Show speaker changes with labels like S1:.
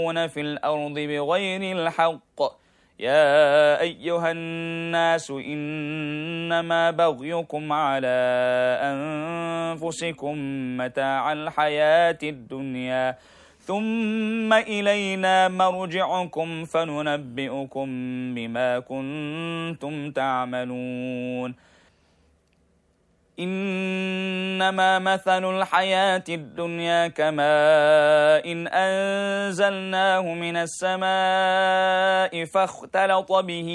S1: في الأرض بغير الحق يا أيها الناس إنما بغيكم على أنفسكم متاع الحياة الدنيا ثم إلينا مرجعكم فننبئكم بما كنتم تعملون إنما مثل الحياة الدنيا كماء إن أنزلناه من السماء فاختلط به